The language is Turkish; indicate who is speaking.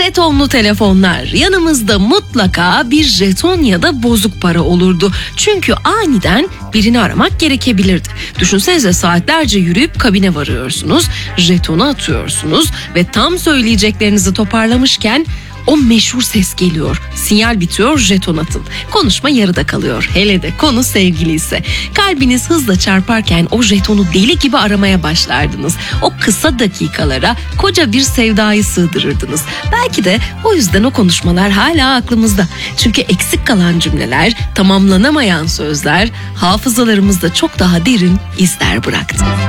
Speaker 1: Jetonlu telefonlar. Yanımızda mutlaka bir jeton ya da bozuk para olurdu. Çünkü aniden birini aramak gerekebilirdi. Düşünsenize, saatlerce yürüyüp kabine varıyorsunuz, jetonu atıyorsunuz ve tam söyleyeceklerinizi toparlamışken o meşhur ses geliyor. Sinyal bitiyor, jeton atın. Konuşma yarıda kalıyor. Hele de konu sevgili ise. Kalbiniz hızla çarparken o jetonu deli gibi aramaya başlardınız. O kısa dakikalara koca bir sevdayı sığdırırdınız. Belki de o yüzden o konuşmalar hala aklımızda. Çünkü eksik kalan cümleler, tamamlanamayan sözler hafızalarımızda çok daha derin izler bıraktı.